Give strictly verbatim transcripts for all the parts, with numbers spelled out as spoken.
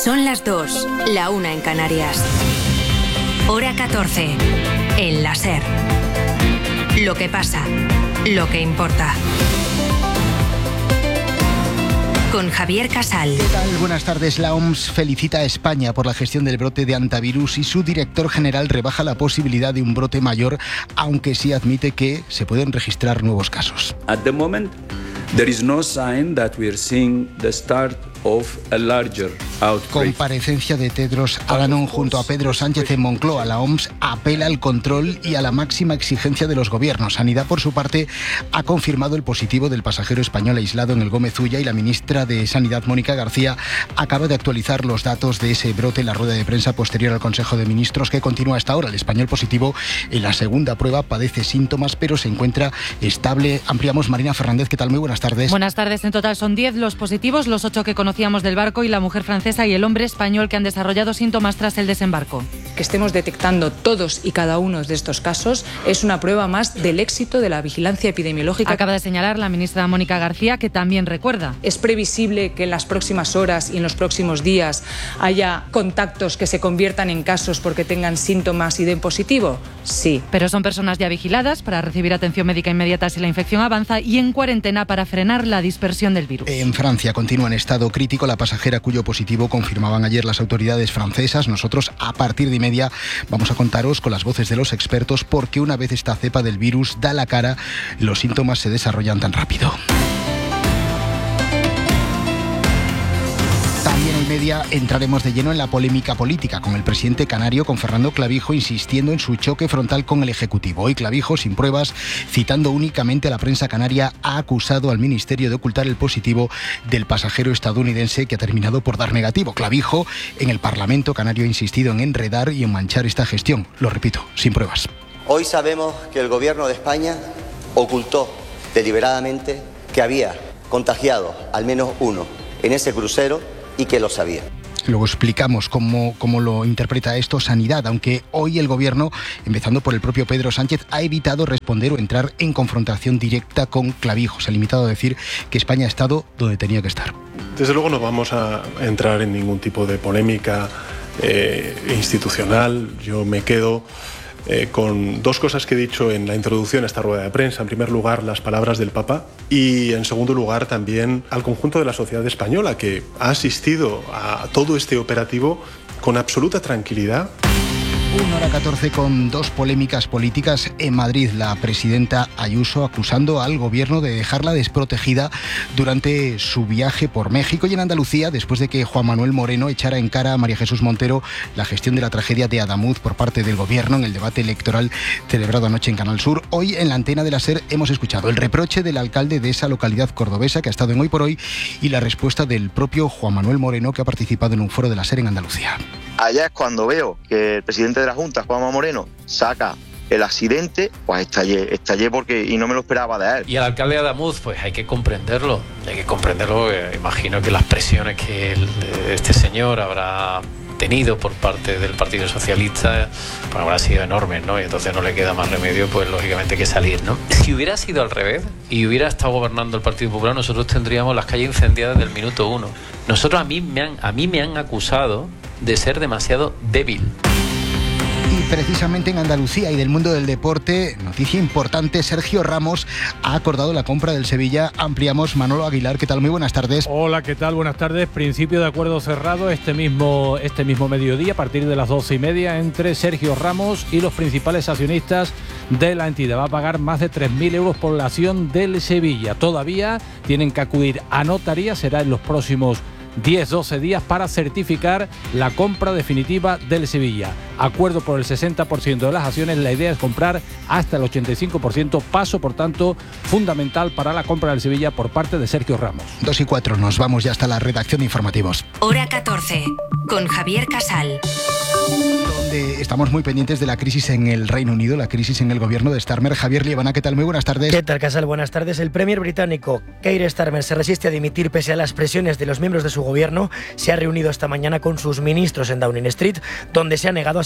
Son las dos, la una en Canarias. Hora catorce, en la SER. Lo que pasa, lo que importa. Con Javier Casal. ¿Qué tal? Buenas tardes. La O M S felicita a España por la gestión del brote de hantavirus y su director general rebaja la posibilidad de un brote mayor, aunque sí admite que se pueden registrar nuevos casos. At the moment, there is no sign that we are seeing the start of a larger outbreak. Comparecencia de Tedros Adhanom junto a Pedro Sánchez en Moncloa. La O M S apela al control y a la máxima exigencia de los gobiernos. Sanidad, por su parte, ha confirmado el positivo del pasajero español aislado en el Gómez Ulla y la ministra de Sanidad, Mónica García, acaba de actualizar los datos de ese brote en la rueda de prensa posterior al Consejo de Ministros, que continúa hasta ahora. El español positivo en la segunda prueba padece síntomas, pero se encuentra estable. Ampliamos. Marina Fernández, ¿qué tal? Muy buenas tardes. Buenas tardes. En total son diez los positivos, los ocho que conocíamos del barco y la mujer francesa y el hombre español que han desarrollado síntomas tras el desembarco. Que estemos detectando todos y cada uno de estos casos es una prueba más del éxito de la vigilancia epidemiológica. Acaba de señalar la ministra Mónica García, que también recuerda. ¿Es previsible que en las próximas horas y en los próximos días haya contactos que se conviertan en casos porque tengan síntomas y den positivo? Sí. Pero son personas ya vigiladas para recibir atención médica inmediata si la infección avanza y en cuarentena para frenar la dispersión del virus. En Francia continúa en estado crítico la pasajera cuyo positivo confirmaban ayer las autoridades francesas. Nosotros, a partir de y media, vamos a contaros con las voces de los expertos porque una vez esta cepa del virus da la cara, los síntomas se desarrollan tan rápido. También en media entraremos de lleno en la polémica política con el presidente canario, con Fernando Clavijo, insistiendo en su choque frontal con el Ejecutivo. Hoy Clavijo, sin pruebas, citando únicamente a la prensa canaria, ha acusado al Ministerio de ocultar el positivo del pasajero estadounidense que ha terminado por dar negativo. Clavijo, en el Parlamento canario, ha insistido en enredar y en manchar esta gestión. Lo repito, sin pruebas. Hoy sabemos que el Gobierno de España ocultó deliberadamente que había contagiado al menos uno en ese crucero y que lo sabía. Luego explicamos cómo, cómo lo interpreta esto Sanidad, aunque hoy el Gobierno, empezando por el propio Pedro Sánchez, ha evitado responder o entrar en confrontación directa con Clavijo. Se ha limitado a decir que España ha estado donde tenía que estar. Desde luego no vamos a entrar en ningún tipo de polémica eh, institucional. Yo me quedo Eh, con dos cosas que he dicho en la introducción a esta rueda de prensa. En primer lugar, las palabras del Papa y, en segundo lugar, también al conjunto de la sociedad española que ha asistido a todo este operativo con absoluta tranquilidad. Una hora catorce con dos polémicas políticas en Madrid. La presidenta Ayuso acusando al gobierno de dejarla desprotegida durante su viaje por México, y en Andalucía, después de que Juan Manuel Moreno echara en cara a María Jesús Montero la gestión de la tragedia de Adamuz por parte del gobierno en el debate electoral celebrado anoche en Canal Sur. Hoy en la antena de la SER hemos escuchado el reproche del alcalde de esa localidad cordobesa que ha estado en Hoy por Hoy y la respuesta del propio Juan Manuel Moreno, que ha participado en un foro de la SER en Andalucía. Allá es cuando veo que el presidente de la Junta, Juanma Moreno, saca el accidente, pues estallé, estallé porque y no me lo esperaba de él. Y al alcalde de Adamuz, pues hay que comprenderlo, hay que comprenderlo. Eh, imagino que las presiones que el, este señor habrá tenido por parte del Partido Socialista, pues habrá sido enormes, ¿no? Y entonces no le queda más remedio, pues lógicamente, que salir, ¿no? Si hubiera sido al revés y hubiera estado gobernando el Partido Popular, nosotros tendríamos las calles incendiadas desde el minuto uno. Nosotros a mí me han, a mí me han acusado de ser demasiado débil. Y precisamente en Andalucía y del mundo del deporte, noticia importante, Sergio Ramos ha acordado la compra del Sevilla. Ampliamos. Manolo Aguilar, ¿qué tal? Muy buenas tardes. Hola, ¿qué tal? Buenas tardes. Principio de acuerdo cerrado este mismo, este mismo mediodía, a partir de las doce y media, entre Sergio Ramos y los principales accionistas de la entidad. Va a pagar más de tres mil euros por la acción del Sevilla. Todavía tienen que acudir a notaría, será en los próximos diez doce días para certificar la compra definitiva del Sevilla. Acuerdo por el sesenta por ciento de las acciones. La idea es comprar hasta el ochenta y cinco por ciento. Paso, por tanto, fundamental para la compra del Sevilla por parte de Sergio Ramos. Dos y cuatro, nos vamos ya hasta la redacción de informativos. Hora catorce, con Javier Casal. Donde estamos muy pendientes de la crisis en el Reino Unido, la crisis en el gobierno de Starmer. Javier Liebana, ¿qué tal? Muy buenas tardes. ¿Qué tal, Casal? Buenas tardes. El premier británico Keir Starmer se resiste a dimitir pese a las presiones de los miembros de su gobierno. Se ha reunido esta mañana con sus ministros en Downing Street, donde se ha negado a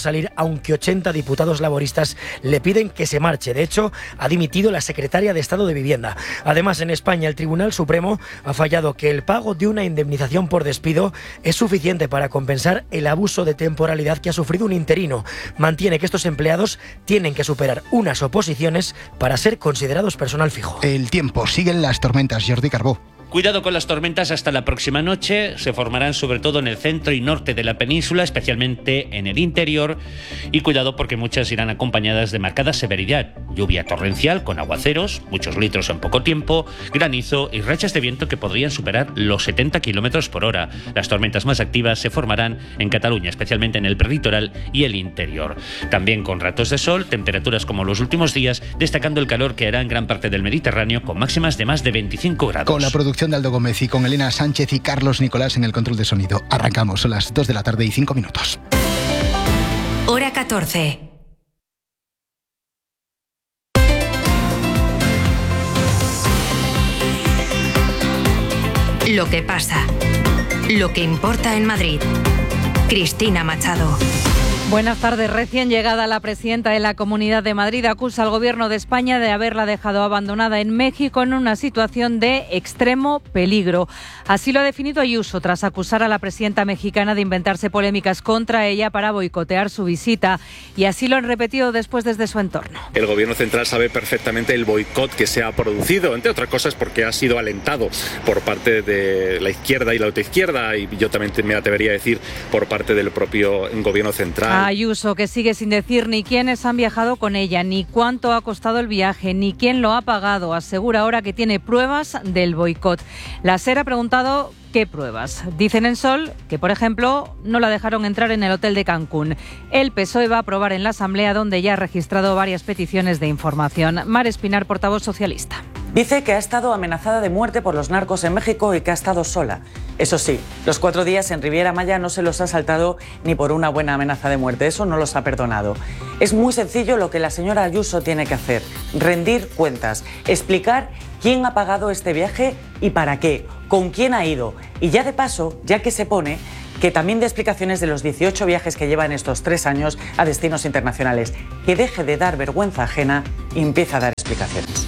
salir, aunque ochenta diputados laboristas le piden que se marche. De hecho, ha dimitido la secretaria de Estado de Vivienda. Además, en España, el Tribunal Supremo ha fallado que el pago de una indemnización por despido es suficiente para compensar el abuso de temporalidad que ha sufrido un interino. Mantiene que estos empleados tienen que superar unas oposiciones para ser considerados personal fijo. El tiempo, siguen las tormentas, Jordi Carbó. Cuidado con las tormentas hasta la próxima noche. Se formarán sobre todo en el centro y norte de la península, especialmente en el interior. Y cuidado porque muchas irán acompañadas de marcada severidad. Lluvia torrencial con aguaceros, muchos litros en poco tiempo, granizo y rachas de viento que podrían superar los setenta kilómetros por hora. Las tormentas más activas se formarán en Cataluña, especialmente en el prelitoral y el interior. También con ratos de sol, temperaturas como los últimos días, destacando el calor que hará en gran parte del Mediterráneo con máximas de más de veinticinco grados. Con la producción de Aldo Gómez y con Elena Sánchez y Carlos Nicolás en el control de sonido. Arrancamos, son las dos de la tarde y cinco minutos. Hora catorce. Lo que pasa. Lo que importa en Madrid. Cristina Machado. Buenas tardes. Recién llegada la presidenta de la Comunidad de Madrid acusa al Gobierno de España de haberla dejado abandonada en México en una situación de extremo peligro. Así lo ha definido Ayuso tras acusar a la presidenta mexicana de inventarse polémicas contra ella para boicotear su visita. Y así lo han repetido después desde su entorno. El Gobierno central sabe perfectamente el boicot que se ha producido, entre otras cosas porque ha sido alentado por parte de la izquierda y la autoizquierda, y yo también me atrevería a decir por parte del propio Gobierno central. Ayuso, que sigue sin decir ni quiénes han viajado con ella, ni cuánto ha costado el viaje, ni quién lo ha pagado. Asegura ahora que tiene pruebas del boicot. La SER ha preguntado qué pruebas. Dicen en Sol que, por ejemplo, no la dejaron entrar en el hotel de Cancún. El P S O E va a aprobar en la Asamblea, donde ya ha registrado varias peticiones de información. Mar Espinar, portavoz socialista. Dice que ha estado amenazada de muerte por los narcos en México y que ha estado sola. Eso sí, los cuatro días en Riviera Maya no se los ha saltado ni por una buena amenaza de muerte. Eso no los ha perdonado. Es muy sencillo lo que la señora Ayuso tiene que hacer. Rendir cuentas, explicar quién ha pagado este viaje y para qué, con quién ha ido. Y ya de paso, ya que se pone, que también dé explicaciones de los dieciocho viajes que lleva en estos tres años a destinos internacionales. Que deje de dar vergüenza ajena y empiece a dar explicaciones.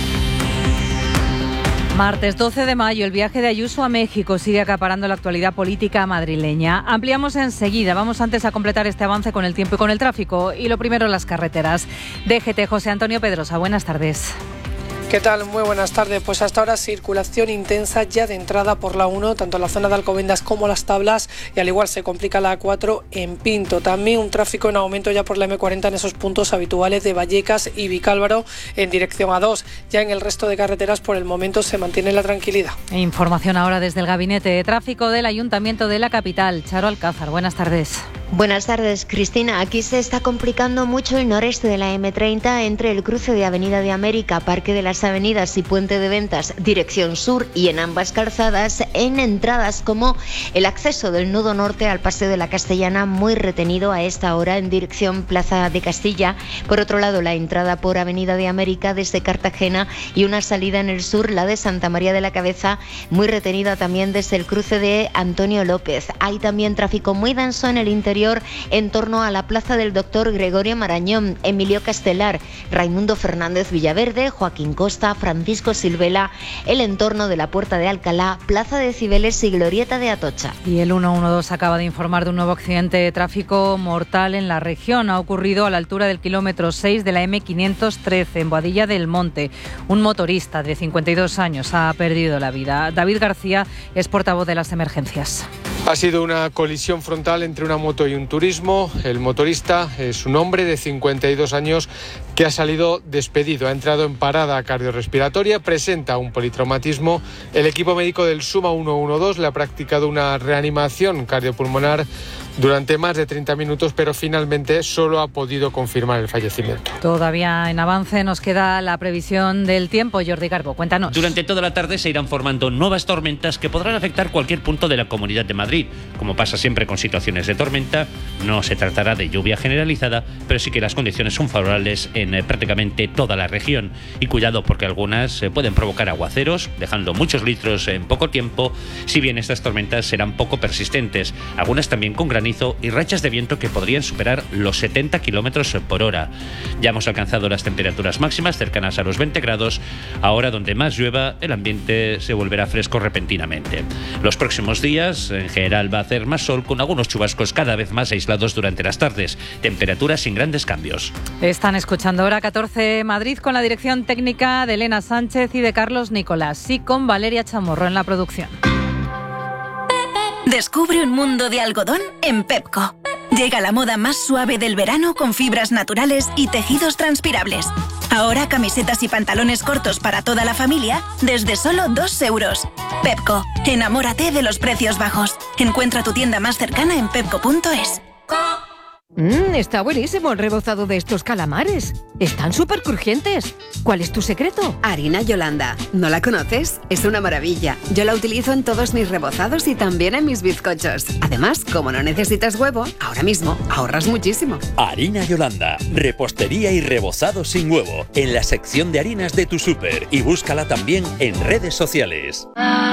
Martes doce de mayo, el viaje de Ayuso a México sigue acaparando la actualidad política madrileña. Ampliamos enseguida. Vamos antes a completar este avance con el tiempo y con el tráfico. Y lo primero, las carreteras. D G T, José Antonio Pedrosa, buenas tardes. ¿Qué tal? Muy buenas tardes. Pues hasta ahora circulación intensa ya de entrada por la uno, tanto en la zona de Alcobendas como Las Tablas, y al igual se complica la A cuatro en Pinto. También un tráfico en aumento ya por la M cuarenta en esos puntos habituales de Vallecas y Vicálvaro en dirección A dos. Ya en el resto de carreteras por el momento se mantiene la tranquilidad. Información ahora desde el Gabinete de Tráfico del Ayuntamiento de la capital. Charo Alcázar, buenas tardes. Buenas tardes, Cristina. Aquí se está complicando mucho el noreste de la M treinta entre el cruce de Avenida de América, Parque de las Avenidas y Puente de Ventas, dirección sur, y en ambas calzadas en entradas como el acceso del nudo norte al Paseo de la Castellana, muy retenido a esta hora en dirección Plaza de Castilla. Por otro lado, la entrada por Avenida de América desde Cartagena y una salida en el sur, la de Santa María de la Cabeza, muy retenida también desde el cruce de Antonio López. Hay también tráfico muy denso en el interior en torno a la plaza del Doctor Gregorio Marañón, Emilio Castelar, Raimundo Fernández Villaverde, Joaquín Costa, Francisco Silvela, el entorno de la Puerta de Alcalá, Plaza de Cibeles y Glorieta de Atocha. Y el ciento doce acaba de informar de un nuevo accidente de tráfico mortal en la región. Ha ocurrido a la altura del kilómetro seis de la M quinientos trece, en Boadilla del Monte. Un motorista de cincuenta y dos años ha perdido la vida. David García es portavoz de las emergencias. Ha sido una colisión frontal entre una moto y un turismo. El motorista es un hombre de cincuenta y dos años que ha salido despedido. Ha entrado en parada cardiorrespiratoria, presenta un politraumatismo. El equipo médico del SUMA ciento doce le ha practicado una reanimación cardiopulmonar durante más de treinta minutos, pero finalmente solo ha podido confirmar el fallecimiento. Todavía en avance nos queda la previsión del tiempo. Jordi Garbo, cuéntanos. Durante toda la tarde se irán formando nuevas tormentas que podrán afectar cualquier punto de la Comunidad de Madrid. Como pasa siempre con situaciones de tormenta, no se tratará de lluvia generalizada, pero sí que las condiciones son favorables en en eh, prácticamente toda la región. Y cuidado, porque algunas eh, pueden provocar aguaceros, dejando muchos litros en poco tiempo, si bien estas tormentas serán poco persistentes, algunas también con granizo y rachas de viento que podrían superar los setenta kilómetros por hora. Ya hemos alcanzado las temperaturas máximas cercanas a los veinte grados, ahora donde más llueva el ambiente se volverá fresco repentinamente. Los próximos días en general va a hacer más sol, con algunos chubascos cada vez más aislados durante las tardes, temperaturas sin grandes cambios. Están escuchando Hora catorce Madrid con la dirección técnica de Elena Sánchez y de Carlos Nicolás, y con Valeria Chamorro en la producción. Descubre un mundo de algodón en Pepco. Llega la moda más suave del verano con fibras naturales y tejidos transpirables. Ahora camisetas y pantalones cortos para toda la familia desde solo dos euros. Pepco, enamórate de los precios bajos. Encuentra tu tienda más cercana en pepco punto es. Mmm, está buenísimo el rebozado de estos calamares. Están súper crujientes. ¿Cuál es tu secreto? Harina Yolanda. ¿No la conoces? Es una maravilla. Yo la utilizo en todos mis rebozados y también en mis bizcochos. Además, como no necesitas huevo, ahora mismo ahorras muchísimo. Harina Yolanda. Repostería y rebozado sin huevo. En la sección de harinas de tu súper. Y búscala también en redes sociales.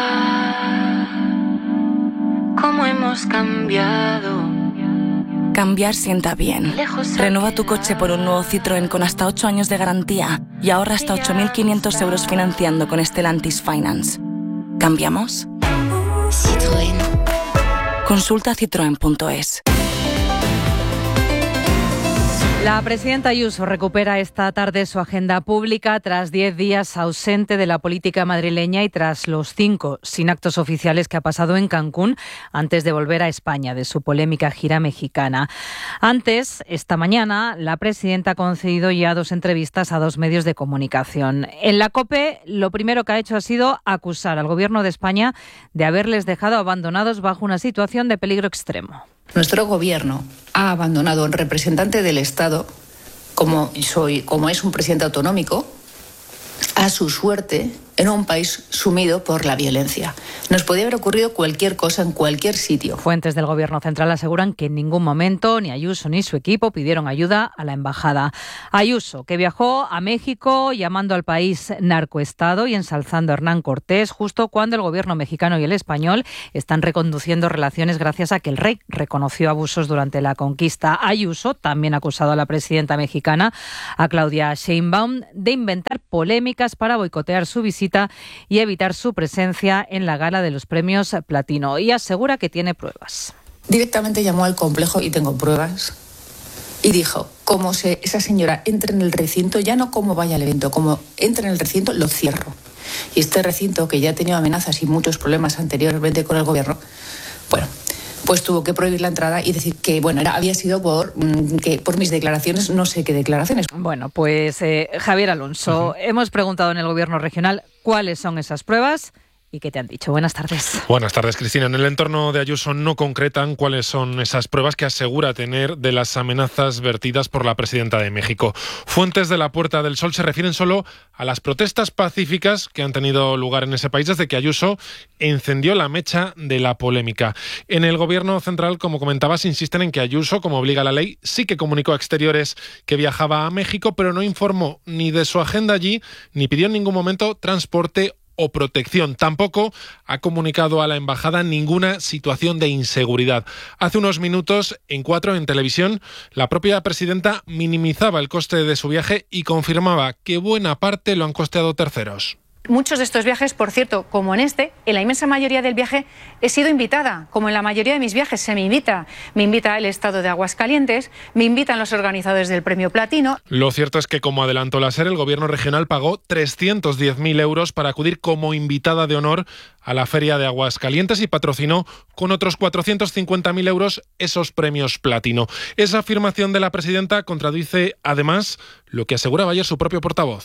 ¿Cómo hemos cambiado? Cambiar sienta bien. Renueva tu coche por un nuevo Citroën con hasta ocho años de garantía y ahorra hasta ocho mil quinientos euros financiando con Stellantis Finance. ¿Cambiamos? Citroën. Consulta citroen punto es. La presidenta Ayuso recupera esta tarde su agenda pública tras diez días ausente de la política madrileña y tras los cinco sin actos oficiales que ha pasado en Cancún antes de volver a España de su polémica gira mexicana. Antes, esta mañana, la presidenta ha concedido ya dos entrevistas a dos medios de comunicación. En la COPE, lo primero que ha hecho ha sido acusar al Gobierno de España de haberles dejado abandonados bajo una situación de peligro extremo. Nuestro gobierno ha abandonado a un representante del Estado, como soy, como es un presidente autonómico, a su suerte en un país sumido por la violencia. Nos podía haber ocurrido cualquier cosa en cualquier sitio. Fuentes del Gobierno central aseguran que en ningún momento ni Ayuso ni su equipo pidieron ayuda a la embajada. Ayuso, que viajó a México llamando al país narcoestado y ensalzando a Hernán Cortés justo cuando el Gobierno mexicano y el español están reconduciendo relaciones gracias a que el rey reconoció abusos durante la conquista. Ayuso también ha acusado a la presidenta mexicana, a Claudia Sheinbaum, de inventar polémicas para boicotear su visita y evitar su presencia en la gala de los premios Platino, y asegura que tiene pruebas. Directamente llamó al complejo, y tengo pruebas, y dijo, como se, esa señora entre en el recinto, ya no como vaya al evento, como entre en el recinto, lo cierro. Y este recinto, que ya ha tenido amenazas y muchos problemas anteriormente con el gobierno, bueno, pues tuvo que prohibir la entrada y decir que, bueno, era, había sido por, que, por mis declaraciones, no sé qué declaraciones. Bueno, pues eh, Javier Alonso, uh-huh. hemos preguntado en el Gobierno regional cuáles son esas pruebas y qué te han dicho. Buenas tardes. Buenas tardes, Cristina. En el entorno de Ayuso no concretan cuáles son esas pruebas que asegura tener de las amenazas vertidas por la presidenta de México. Fuentes de la Puerta del Sol se refieren solo a las protestas pacíficas que han tenido lugar en ese país desde que Ayuso encendió la mecha de la polémica. En el Gobierno central, como comentabas, insisten en que Ayuso, como obliga la ley, sí que comunicó a Exteriores que viajaba a México, pero no informó ni de su agenda allí, ni pidió en ningún momento transporte o protección. Tampoco ha comunicado a la embajada ninguna situación de inseguridad. Hace unos minutos, en Cuatro, en televisión, la propia presidenta minimizaba el coste de su viaje y confirmaba que buena parte lo han costeado terceros. Muchos de estos viajes, por cierto, como en este, en la inmensa mayoría del viaje he sido invitada, como en la mayoría de mis viajes se me invita. Me invita el Estado de Aguascalientes, me invitan los organizadores del Premio Platino. Lo cierto es que, como adelantó la SER, el Gobierno regional pagó trescientos diez mil euros para acudir como invitada de honor a la Feria de Aguascalientes y patrocinó con otros cuatrocientos cincuenta mil euros esos premios Platino. Esa afirmación de la presidenta contradice, además, lo que aseguraba ayer su propio portavoz.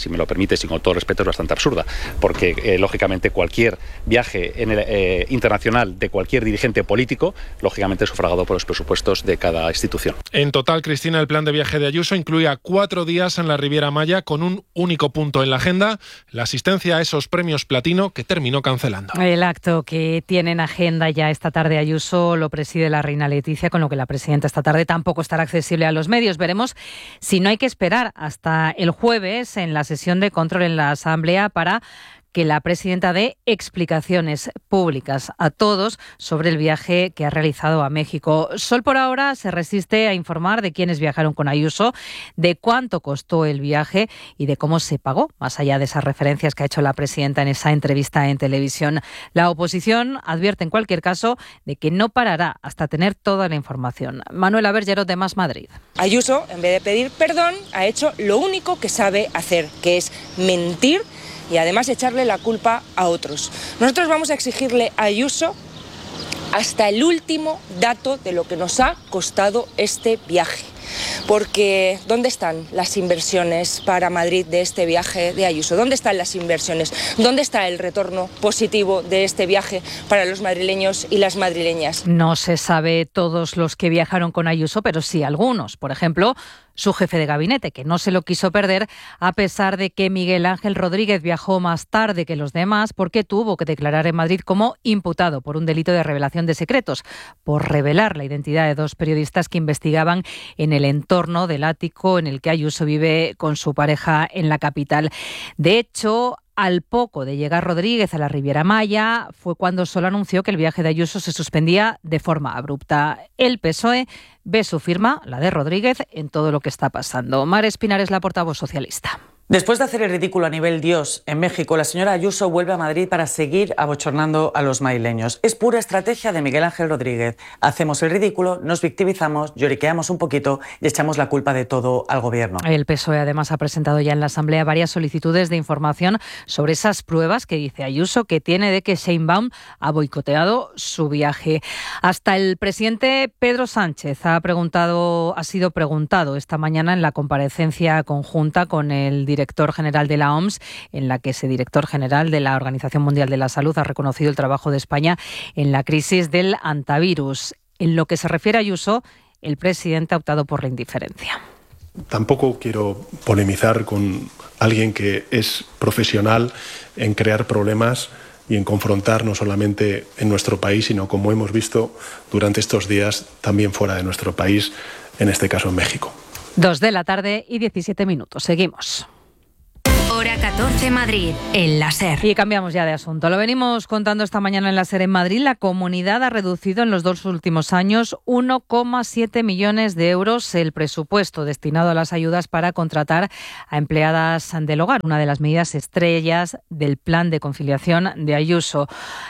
si me lo permites y con todo respeto, es bastante absurda, porque eh, lógicamente cualquier viaje en el, eh, internacional de cualquier dirigente político, lógicamente es sufragado por los presupuestos de cada institución. En total, Cristina, el plan de viaje de Ayuso incluía cuatro días en la Riviera Maya con un único punto en la agenda, la asistencia a esos premios platino que terminó cancelando. El acto que tiene en agenda ya esta tarde Ayuso lo preside la reina Leticia, con lo que la presidenta esta tarde tampoco estará accesible a los medios. Veremos si no hay que esperar hasta el jueves en la sesión de control en la Asamblea para que la presidenta dé explicaciones públicas a todos sobre el viaje que ha realizado a México. Sol por ahora se resiste a informar de quiénes viajaron con Ayuso, de cuánto costó el viaje y de cómo se pagó, más allá de esas referencias que ha hecho la presidenta en esa entrevista en televisión. La oposición advierte en cualquier caso de que no parará hasta tener toda la información. Manuela Bergerot, de Más Madrid. Ayuso, en vez de pedir perdón, ha hecho lo único que sabe hacer, que es mentir y además echarle la culpa a otros. Nosotros vamos a exigirle a Ayuso hasta el último dato de lo que nos ha costado este viaje. Porque ¿dónde están las inversiones para Madrid de este viaje de Ayuso? ¿Dónde están las inversiones? ¿Dónde está el retorno positivo de este viaje para los madrileños y las madrileñas? No se sabe todos los que viajaron con Ayuso, pero sí algunos. Por ejemplo, su jefe de gabinete, que no se lo quiso perder a pesar de que Miguel Ángel Rodríguez viajó más tarde que los demás porque tuvo que declarar en Madrid como imputado por un delito de revelación de secretos, por revelar la identidad de dos periodistas que investigaban en el entorno del ático en el que Ayuso vive con su pareja en la capital. De hecho, al poco de llegar Rodríguez a la Riviera Maya, fue cuando solo anunció que el viaje de Ayuso se suspendía de forma abrupta. El P S O E ve su firma, la de Rodríguez, en todo lo que está pasando. Mar Espinar es la portavoz socialista. Después de hacer el ridículo a nivel Dios en México, la señora Ayuso vuelve a Madrid para seguir abochornando a los madrileños. Es pura estrategia de Miguel Ángel Rodríguez. Hacemos el ridículo, nos victimizamos, lloriqueamos un poquito y echamos la culpa de todo al gobierno. El P S O E además ha presentado ya en la Asamblea varias solicitudes de información sobre esas pruebas que dice Ayuso que tiene de que Sheinbaum ha boicoteado su viaje. Hasta el presidente Pedro Sánchez ha preguntado, ha sido preguntado esta mañana en la comparecencia conjunta con el director director general de la O M S, en la que ese director general de la Organización Mundial de la Salud ha reconocido el trabajo de España en la crisis del hantavirus. En lo que se refiere a Ayuso, el presidente ha optado por la indiferencia. Tampoco quiero polemizar con alguien que es profesional en crear problemas y en confrontar no solamente en nuestro país, sino como hemos visto durante estos días también fuera de nuestro país, en este caso en México. Dos de la tarde y diecisiete minutos. Seguimos. Hora catorce Madrid, en la SER. Y cambiamos ya de asunto. Lo venimos contando esta mañana en la SER en Madrid. La comunidad ha reducido en los dos últimos años uno coma siete millones de euros el presupuesto destinado a las ayudas para contratar a empleadas del hogar, una de las medidas estrellas del plan de conciliación de Ayuso.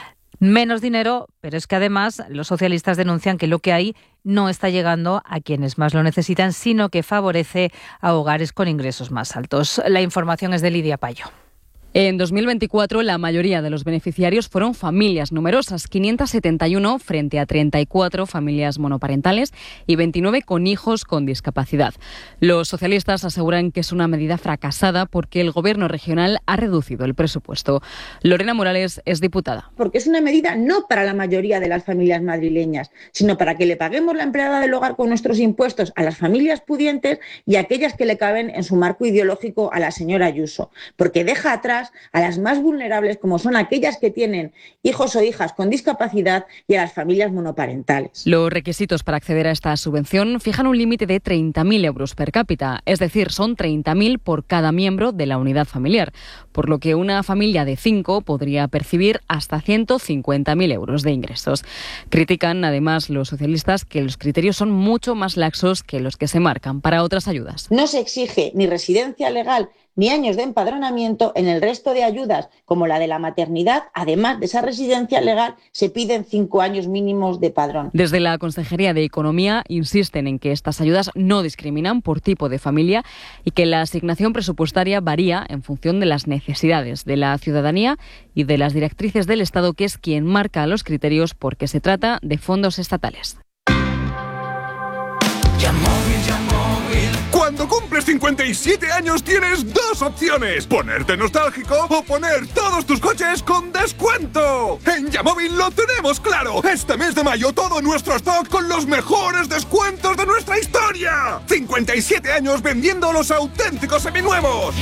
Menos dinero, pero es que además los socialistas denuncian que lo que hay no está llegando a quienes más lo necesitan, sino que favorece a hogares con ingresos más altos. La información es de Lidia Payo. En dos mil veinticuatro, la mayoría de los beneficiarios fueron familias numerosas, quinientas setenta y uno frente a treinta y cuatro familias monoparentales y veintinueve con hijos con discapacidad. Los socialistas aseguran que es una medida fracasada porque el Gobierno regional ha reducido el presupuesto. Lorena Morales es diputada. Porque es una medida no para la mayoría de las familias madrileñas, sino para que le paguemos la empleada del hogar con nuestros impuestos a las familias pudientes y a aquellas que le caben en su marco ideológico a la señora Ayuso, porque deja atrás a las más vulnerables, como son aquellas que tienen hijos o hijas con discapacidad, y a las familias monoparentales. Los requisitos para acceder a esta subvención fijan un límite de treinta mil euros per cápita, es decir, son treinta mil por cada miembro de la unidad familiar, por lo que una familia de cinco podría percibir hasta ciento cincuenta mil euros de ingresos. Critican además los socialistas que los criterios son mucho más laxos que los que se marcan para otras ayudas. No se exige ni residencia legal ni años de empadronamiento en el resto de ayudas, como la de la maternidad. Además de esa residencia legal, se piden cinco años mínimos de padrón. Desde la Consejería de Economía insisten en que estas ayudas no discriminan por tipo de familia y que la asignación presupuestaria varía en función de las necesidades de la ciudadanía y de las directrices del Estado, que es quien marca los criterios porque se trata de fondos estatales. Ya móvil, ya móvil. Cuando cumples cincuenta y siete años tienes dos opciones: ponerte nostálgico o poner todos tus coches con descuento. En Yamóvil lo tenemos claro. Este mes de mayo todo nuestro stock con los mejores descuentos de nuestra historia. cincuenta y siete años vendiendo los auténticos seminuevos.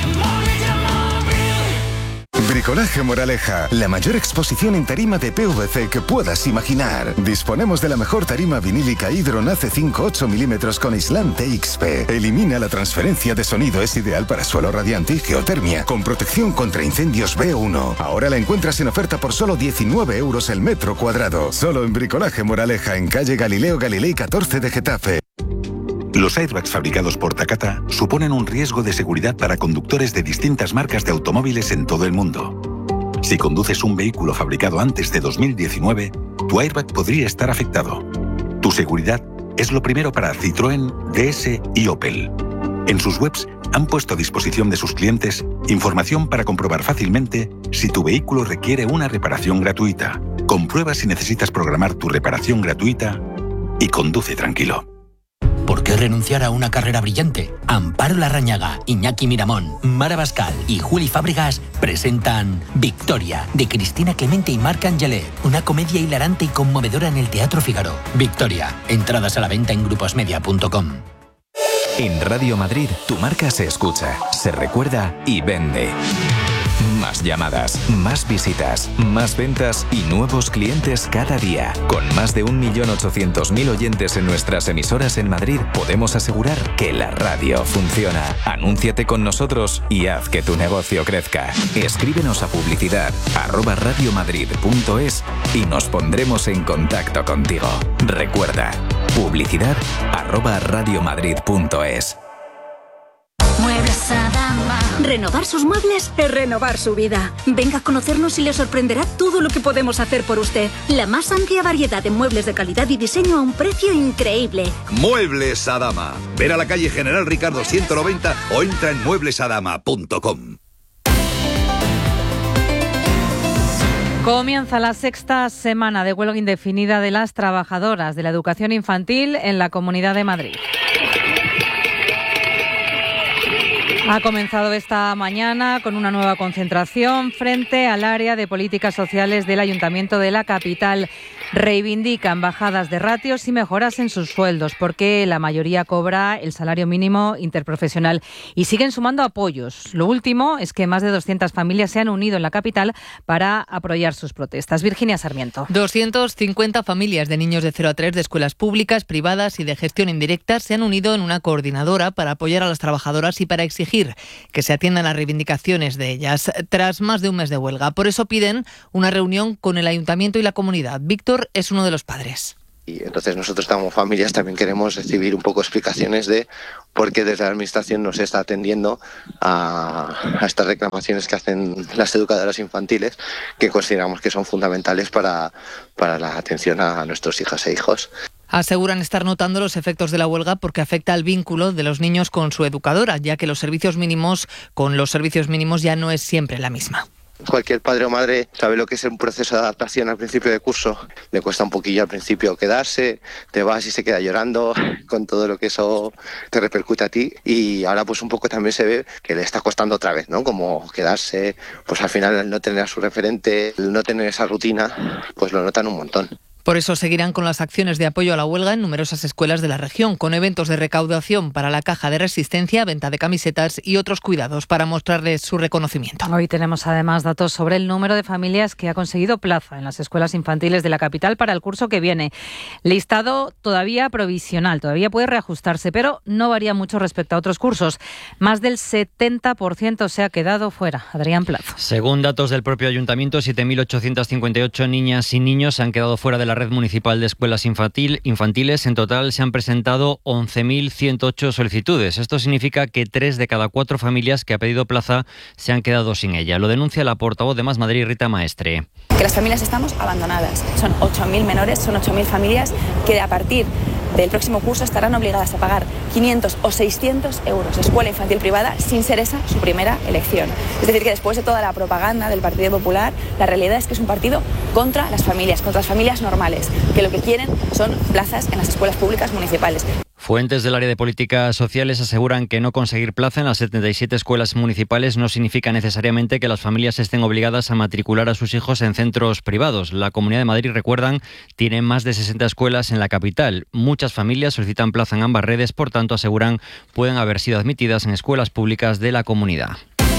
Bricolaje Moraleja, la mayor exposición en tarima de P V C que puedas imaginar. Disponemos de la mejor tarima vinílica Hydron A C cinco ocho milímetros con aislante X P. Elimina la transferencia de sonido, es ideal para suelo radiante y geotermia, con protección contra incendios B uno. Ahora la encuentras en oferta por solo diecinueve euros el metro cuadrado. Solo en Bricolaje Moraleja, en calle Galileo Galilei catorce de Getafe. Los airbags fabricados por Takata suponen un riesgo de seguridad para conductores de distintas marcas de automóviles en todo el mundo. Si conduces un vehículo fabricado antes de dos mil diecinueve, tu airbag podría estar afectado. Tu seguridad es lo primero para Citroën, D S y Opel. En sus webs han puesto a disposición de sus clientes información para comprobar fácilmente si tu vehículo requiere una reparación gratuita. Comprueba si necesitas programar tu reparación gratuita y conduce tranquilo. ¿Por qué renunciar a una carrera brillante? Amparo Larrañaga, Iñaki Miramón, Mara Bascal y Juli Fábregas presentan Victoria, de Cristina Clemente y Marc Angelet, una comedia hilarante y conmovedora en el Teatro Fígaro. Victoria, entradas a la venta en gruposmedia punto com. En Radio Madrid, tu marca se escucha, se recuerda y vende. Más llamadas, más visitas, más ventas y nuevos clientes cada día. Con más de un millón ochocientos mil oyentes en nuestras emisoras en Madrid, podemos asegurar que la radio funciona. Anúnciate con nosotros y haz que tu negocio crezca. Escríbenos a publicidad arroba radiomadrid punto es y nos pondremos en contacto contigo. Recuerda, publicidad arroba radiomadrid punto es. Muebles Adama. Renovar sus muebles es renovar su vida. Venga a conocernos y le sorprenderá todo lo que podemos hacer por usted. La más amplia variedad de muebles de calidad y diseño a un precio increíble. Muebles Adama. Ven a la calle General Ricardo ciento noventa o entra en muebles adama punto com. Comienza la sexta semana de huelga indefinida de las trabajadoras de la educación infantil en la Comunidad de Madrid. Ha comenzado esta mañana con una nueva concentración frente al área de políticas sociales del Ayuntamiento de la capital. Reivindican bajadas de ratios y mejoras en sus sueldos porque la mayoría cobra el salario mínimo interprofesional y siguen sumando apoyos. Lo último es que más de doscientas familias se han unido en la capital para apoyar sus protestas. Virginia Sarmiento. doscientas cincuenta familias de niños de cero a tres de escuelas públicas, privadas y de gestión indirecta se han unido en una coordinadora para apoyar a las trabajadoras y para exigir que se atiendan las reivindicaciones de ellas tras más de un mes de huelga. Por eso piden una reunión con el Ayuntamiento y la comunidad. Víctor es uno de los padres. Y entonces nosotros como familias también queremos recibir un poco explicaciones de por qué desde la administración no se está atendiendo a, a estas reclamaciones que hacen las educadoras infantiles, que consideramos que son fundamentales para, para la atención a nuestros hijas e hijos. Aseguran estar notando los efectos de la huelga porque afecta al vínculo de los niños con su educadora, ya que los servicios mínimos con los servicios mínimos ya no es siempre la misma. Cualquier padre o madre sabe lo que es un proceso de adaptación al principio de curso. Le cuesta un poquillo al principio quedarse, te vas y se queda llorando con todo lo que eso te repercute a ti. Y ahora pues un poco también se ve que le está costando otra vez, ¿no? Como quedarse, pues al final el no tener a su referente, el no tener esa rutina, pues lo notan un montón. Por eso seguirán con las acciones de apoyo a la huelga en numerosas escuelas de la región, con eventos de recaudación para la caja de resistencia, venta de camisetas y otros cuidados para mostrarles su reconocimiento. Hoy tenemos además datos sobre el número de familias que ha conseguido plaza en las escuelas infantiles de la capital para el curso que viene. Listado todavía provisional, todavía puede reajustarse, pero no varía mucho respecto a otros cursos. Más del setenta por ciento se ha quedado fuera. Adrián Plazo. Según datos del propio ayuntamiento, siete mil ochocientas cincuenta y ocho niñas y niños se han quedado fuera de la red municipal de escuelas infantil, infantiles. En total se han presentado once mil ciento ocho solicitudes. Esto significa que tres de cada cuatro familias que ha pedido plaza se han quedado sin ella. Lo denuncia la portavoz de Más Madrid, Rita Maestre. Que las familias estamos abandonadas. Son ocho mil menores, son ocho mil familias que a partir del próximo curso estarán obligadas a pagar quinientos o seiscientos euros de escuela infantil privada sin ser esa su primera elección. Es decir, que después de toda la propaganda del Partido Popular, la realidad es que es un partido contra las familias, contra las familias normales, que lo que quieren son plazas en las escuelas públicas municipales. Fuentes del área de políticas sociales aseguran que no conseguir plaza en las setenta y siete escuelas municipales no significa necesariamente que las familias estén obligadas a matricular a sus hijos en centros privados. La Comunidad de Madrid, recuerdan, tiene más de sesenta escuelas en la capital. Muchas familias solicitan plaza en ambas redes, por tanto, aseguran, pueden haber sido admitidas en escuelas públicas de la comunidad.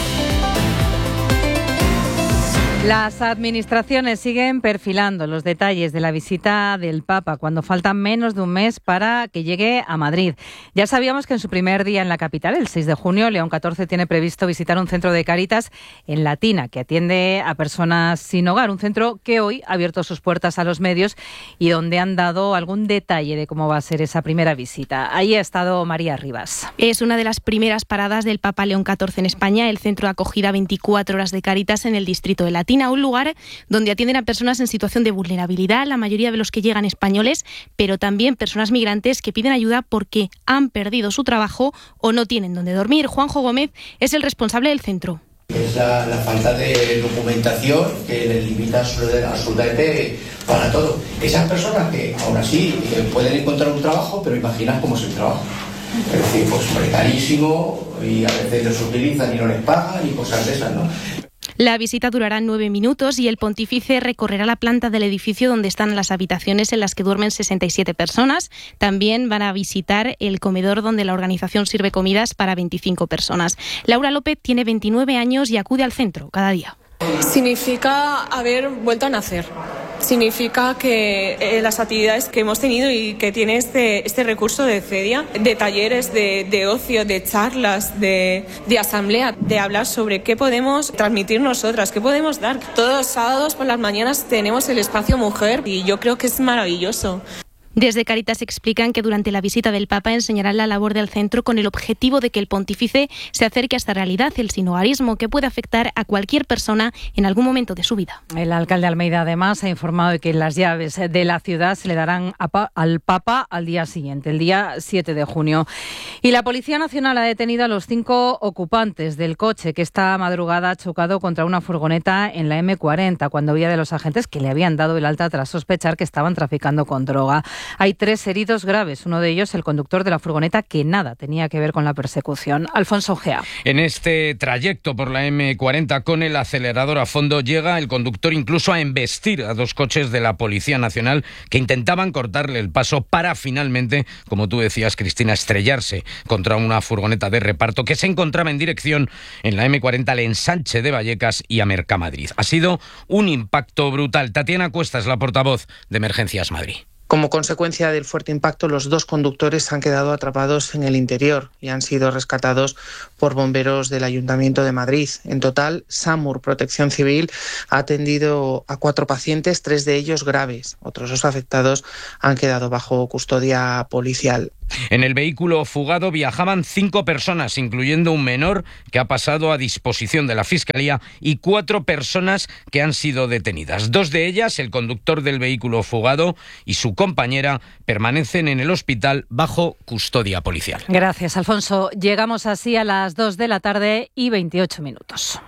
Las administraciones siguen perfilando los detalles de la visita del Papa cuando falta menos de un mes para que llegue a Madrid. Ya sabíamos que en su primer día en la capital, el seis de junio, León catorce tiene previsto visitar un centro de Cáritas en Latina que atiende a personas sin hogar, un centro que hoy ha abierto sus puertas a los medios y donde han dado algún detalle de cómo va a ser esa primera visita. Ahí ha estado María Rivas. Es una de las primeras paradas del Papa León catorce en España, el centro de acogida veinticuatro horas de Cáritas en el distrito de Latina. Un lugar donde atienden a personas en situación de vulnerabilidad, la mayoría de los que llegan españoles, pero también personas migrantes que piden ayuda porque han perdido su trabajo o no tienen donde dormir. Juanjo Gómez es el responsable del centro. Es la, la falta de documentación que les limita absolutamente para todo. Esas personas que aún así eh, pueden encontrar un trabajo, pero imaginad cómo es el trabajo. Es decir, pues precarísimo, y a veces los utilizan y no les pagan y cosas de esas, ¿no? La visita durará nueve minutos y el pontífice recorrerá la planta del edificio donde están las habitaciones en las que duermen sesenta y siete personas. También van a visitar el comedor donde la organización sirve comidas para veinticinco personas. Laura López tiene veintinueve años y acude al centro cada día. Significa haber vuelto a nacer. Significa que eh, las actividades que hemos tenido y que tiene este, este recurso de CEDIA, de talleres, de, de ocio, de charlas, de, de asamblea, de hablar sobre qué podemos transmitir nosotras, qué podemos dar. Todos los sábados por las mañanas tenemos el espacio mujer y yo creo que es maravilloso. Desde Cáritas explican que durante la visita del Papa enseñarán la labor del centro con el objetivo de que el pontífice se acerque a esta realidad, el sinhogarismo, que puede afectar a cualquier persona en algún momento de su vida. El alcalde de Almeida, además, ha informado de que las llaves de la ciudad se le darán a pa- al Papa al día siguiente, el día siete de junio. Y la Policía Nacional ha detenido a los cinco ocupantes del coche que esta madrugada ha chocado contra una furgoneta en la eme cuarenta, cuando huía de los agentes que le habían dado el alta tras sospechar que estaban traficando con droga. Hay tres heridos graves, uno de ellos el conductor de la furgoneta, que nada tenía que ver con la persecución. Alfonso Gea. En este trayecto por la eme cuarenta con el acelerador a fondo llega el conductor incluso a embestir a dos coches de la Policía Nacional que intentaban cortarle el paso para finalmente, como tú decías, Cristina, estrellarse contra una furgoneta de reparto que se encontraba en dirección en la eme cuarenta al ensanche de Vallecas y a Mercamadrid. Ha sido un impacto brutal. Tatiana Cuesta es la portavoz de Emergencias Madrid. Como consecuencia del fuerte impacto, los dos conductores han quedado atrapados en el interior y han sido rescatados por bomberos del Ayuntamiento de Madrid. En total, SAMUR, Protección Civil, ha atendido a cuatro pacientes, tres de ellos graves. Otros dos afectados han quedado bajo custodia policial. En el vehículo fugado viajaban cinco personas, incluyendo un menor que ha pasado a disposición de la Fiscalía y cuatro personas que han sido detenidas. Dos de ellas, el conductor del vehículo fugado y su compañera, permanecen en el hospital bajo custodia policial. Gracias, Alfonso. Llegamos así a las dos de la tarde y veintiocho minutos.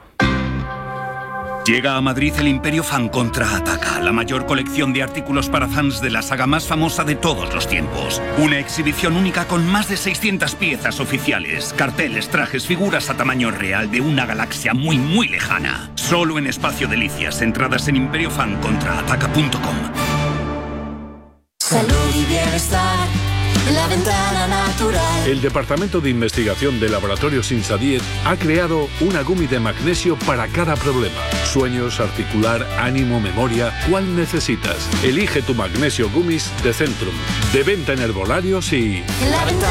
Llega a Madrid el Imperio Fan Contraataca, la mayor colección de artículos para fans de la saga más famosa de todos los tiempos. Una exhibición única con más de seiscientas piezas oficiales, carteles, trajes, figuras a tamaño real de una galaxia muy muy lejana. Solo en Espacio Delicias, entradas en imperio fan contraataca punto com. Salud y bienestar. La ventana natural. El Departamento de Investigación de Laboratorios Insadiet ha creado una gummy de magnesio para cada problema. Sueños, articular, ánimo, memoria. ¿Cuál necesitas? Elige tu magnesio gummies de Centrum. De venta en herbolarios y... La ventana